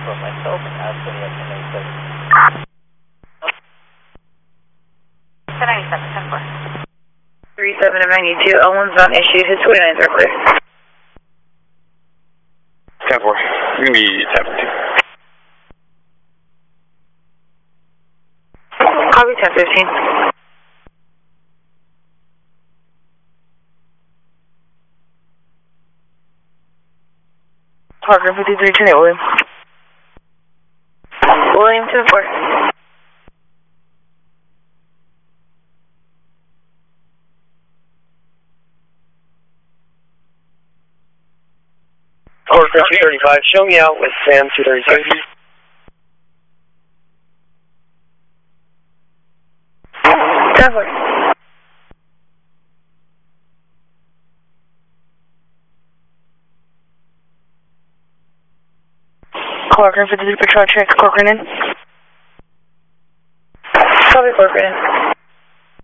for myself and ask any of the names. 97, 37 of 92, L1's not issued, his 29s are clear. 10-4, you're going to be tapping 2. Copy 1015. Parker 5328, William. William 10-4. Parker 235, show me out with Sam 236. Corcoran 53 Patrol, check Corcoran in. Copy Corcoran in.